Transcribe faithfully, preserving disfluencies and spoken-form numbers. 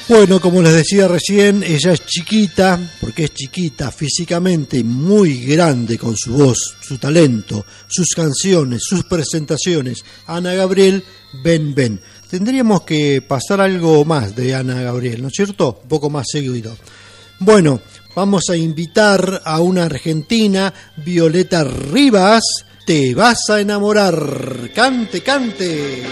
Bueno, como les decía recién, ella es chiquita, porque es chiquita físicamente, muy grande con su voz, su talento, sus canciones, sus presentaciones. Ana Gabriel, ven, ven. Tendríamos que pasar algo más de Ana Gabriel, ¿no es cierto? Un poco más seguido. Bueno, vamos a invitar a una argentina, Violeta Rivas. Te vas a enamorar. Cante, cante.